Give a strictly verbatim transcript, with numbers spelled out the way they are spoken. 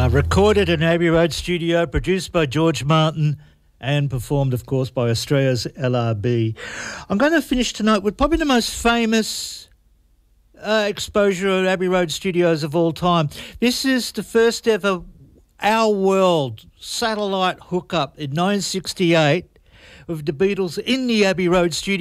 Uh, recorded in Abbey Road Studio, produced by George Martin and performed, of course, by Australia's L R B. I'm going to finish tonight with probably the most famous uh, exposure at Abbey Road Studios of all time. This is the first ever Our World satellite hookup in nineteen sixty-eight with the Beatles in the Abbey Road Studio.